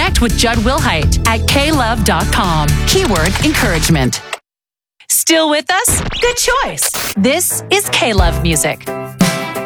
Connect with Judd Wilhite at klove.com. Keyword encouragement. Still with us? Good choice. This is K-Love Music.